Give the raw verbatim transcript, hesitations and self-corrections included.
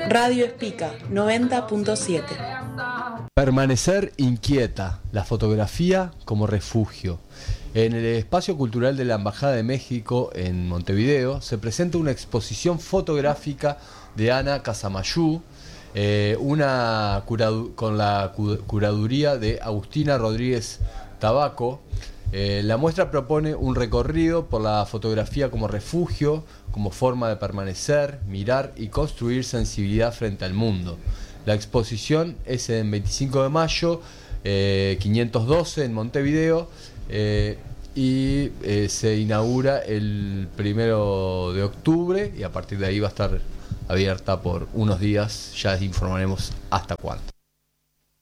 Radio Espica noventa punto siete. Permanecer inquieta, la fotografía como refugio. En el Espacio Cultural de la Embajada de México en Montevideo se presenta una exposición fotográfica de Ana Casamayú, eh, una curadu- con la cu- curaduría de Agustina Rodríguez Tabaco. Eh, la muestra propone un recorrido por la fotografía como refugio, como forma de permanecer, mirar y construir sensibilidad frente al mundo. La exposición es en veinticinco de mayo, eh, quinientos doce en Montevideo, eh, y eh, se inaugura el primero de octubre y a partir de ahí va a estar abierta por unos días, ya informaremos hasta cuándo.